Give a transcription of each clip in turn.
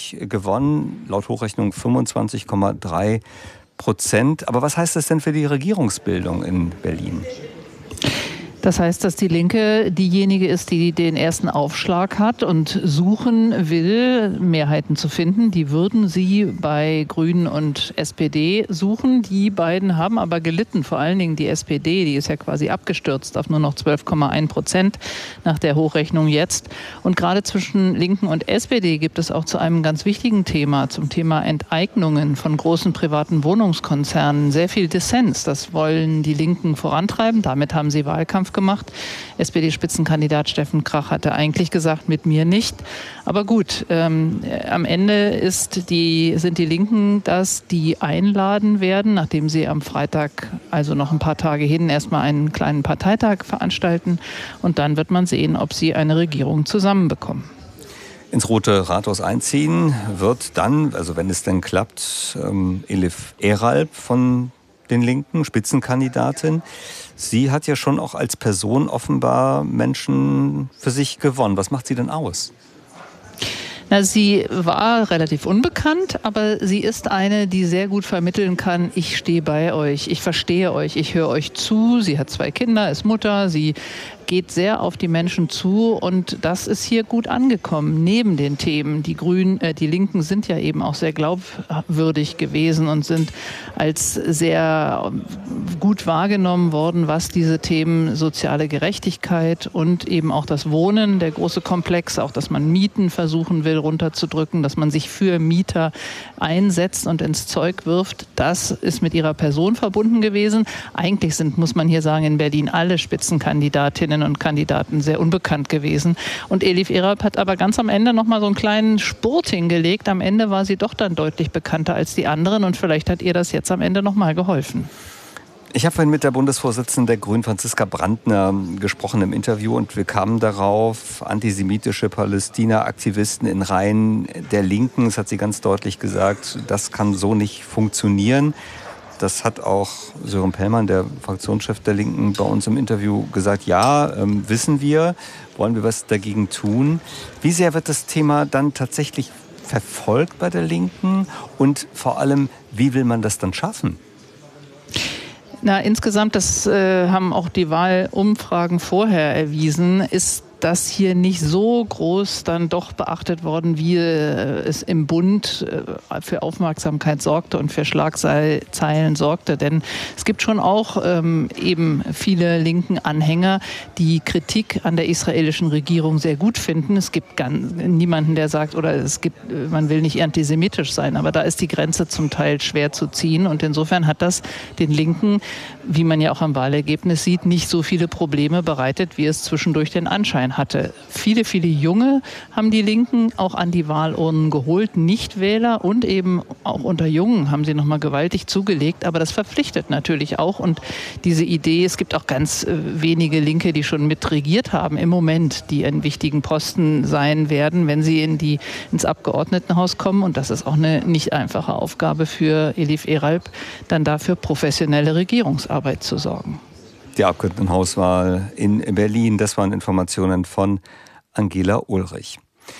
deutlich gewonnen, laut Hochrechnung 25,3%. Aber was heißt das denn für die Regierungsbildung in Berlin? Das heißt, dass die Linke diejenige ist, die den ersten Aufschlag hat und suchen will, Mehrheiten zu finden. Die würden sie bei Grünen und SPD suchen. Die beiden haben aber gelitten, vor allen Dingen die SPD, die ist ja quasi abgestürzt auf nur noch 12,1% nach der Hochrechnung jetzt. Und gerade zwischen Linken und SPD gibt es auch zu einem ganz wichtigen Thema, zum Thema Enteignungen von großen privaten Wohnungskonzernen, sehr viel Dissens. Das wollen die Linken vorantreiben. Damit haben sie Wahlkampf gemacht. SPD-Spitzenkandidat Steffen Krach hatte eigentlich gesagt, mit mir nicht. Aber gut, am Ende sind die Linken das, die einladen werden, nachdem sie am Freitag, also noch ein paar Tage hin, erstmal einen kleinen Parteitag veranstalten. Und dann wird man sehen, ob sie eine Regierung zusammenbekommen. Ins Rote Rathaus einziehen wird dann, also wenn es denn klappt, Elif Eralp von den Linken, Spitzenkandidatin. Sie hat ja schon auch als Person offenbar Menschen für sich gewonnen. Was macht sie denn aus? Na, sie war relativ unbekannt, aber sie ist eine, die sehr gut vermitteln kann, ich stehe bei euch, ich verstehe euch, ich höre euch zu. Sie hat 2 Kinder, ist Mutter, sie geht sehr auf die Menschen zu und das ist hier gut angekommen. Neben den Themen, die Linken sind ja eben auch sehr glaubwürdig gewesen und sind als sehr gut wahrgenommen worden, was diese Themen soziale Gerechtigkeit und eben auch das Wohnen, der große Komplex, auch dass man Mieten versuchen will runterzudrücken, dass man sich für Mieter einsetzt und ins Zeug wirft, das ist mit ihrer Person verbunden gewesen. Eigentlich muss man hier sagen, in Berlin alle Spitzenkandidatinnen und Kandidaten sehr unbekannt gewesen. Und Elif Eralp hat aber ganz am Ende noch mal so einen kleinen Spurt hingelegt. Am Ende war sie doch dann deutlich bekannter als die anderen und vielleicht hat ihr das jetzt am Ende noch mal geholfen. Ich habe vorhin mit der Bundesvorsitzenden der Grünen, Franziska Brandner, gesprochen im Interview und wir kamen darauf, antisemitische Palästina-Aktivisten in Reihen der Linken, das hat sie ganz deutlich gesagt, das kann so nicht funktionieren. Das hat auch Sören Pellmann, der Fraktionschef der Linken, bei uns im Interview gesagt, ja, wissen wir, wollen wir was dagegen tun. Wie sehr wird das Thema dann tatsächlich verfolgt bei der Linken und vor allem, wie will man das dann schaffen? Na, insgesamt, das haben auch die Wahlumfragen vorher erwiesen, ist das hier nicht so groß dann doch beachtet worden, wie es im Bund für Aufmerksamkeit sorgte und für Schlagzeilen sorgte. Denn es gibt schon auch eben viele linken Anhänger, die Kritik an der israelischen Regierung sehr gut finden. Es gibt niemanden, der sagt, man will nicht antisemitisch sein, aber da ist die Grenze zum Teil schwer zu ziehen. Und insofern hat das den Linken, wie man ja auch am Wahlergebnis sieht, nicht so viele Probleme bereitet, wie es zwischendurch den Anschein hatte. Viele, viele Junge haben die Linken auch an die Wahlurnen geholt, Nichtwähler und eben auch unter Jungen haben sie nochmal gewaltig zugelegt, aber das verpflichtet natürlich auch und diese Idee, es gibt auch ganz wenige Linke, die schon mitregiert haben im Moment, die in wichtigen Posten sein werden, wenn sie ins Abgeordnetenhaus kommen und das ist auch eine nicht einfache Aufgabe für Elif Eralp, dann dafür professionelle Regierungsarbeit zu sorgen. Die Abgeordnetenhauswahl in Berlin, das waren Informationen von Angela Ulrich.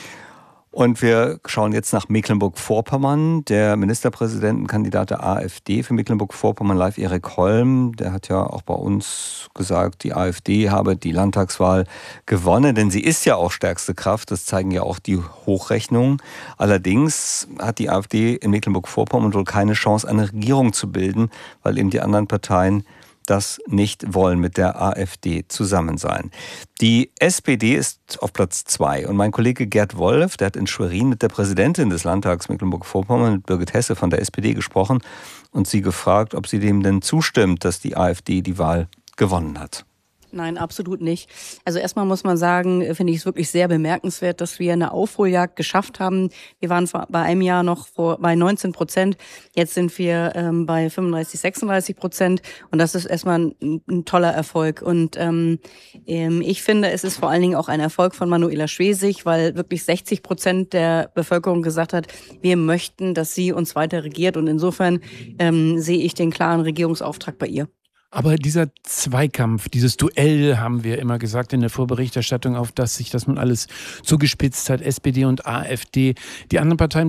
Und wir schauen jetzt nach Mecklenburg-Vorpommern. Der Ministerpräsidentenkandidat der AfD für Mecklenburg-Vorpommern, Leif Erik Holm, der hat ja auch bei uns gesagt, die AfD habe die Landtagswahl gewonnen, denn sie ist ja auch stärkste Kraft, das zeigen ja auch die Hochrechnungen. Allerdings hat die AfD in Mecklenburg-Vorpommern wohl keine Chance, eine Regierung zu bilden, weil eben die anderen Parteien das nicht wollen, mit der AfD zusammen sein. Die SPD ist auf Platz 2 und mein Kollege Gerd Wolf, der hat in Schwerin mit der Präsidentin des Landtags Mecklenburg-Vorpommern, mit Birgit Hesse von der SPD gesprochen und sie gefragt, ob sie dem denn zustimmt, dass die AfD die Wahl gewonnen hat. Nein, absolut nicht. Also erstmal muss man sagen, finde ich es wirklich sehr bemerkenswert, dass wir eine Aufholjagd geschafft haben. Wir waren bei einem Jahr noch bei 19%. Jetzt sind wir bei 35-36%. Und das ist erstmal ein toller Erfolg. Und ich finde, es ist vor allen Dingen auch ein Erfolg von Manuela Schwesig, weil wirklich 60% der Bevölkerung gesagt hat, wir möchten, dass sie uns weiter regiert. Und insofern sehe ich den klaren Regierungsauftrag bei ihr. Aber dieser Zweikampf, dieses Duell, haben wir immer gesagt in der Vorberichterstattung, auf das sich das nun alles zugespitzt hat, SPD und AfD. Die anderen Parteien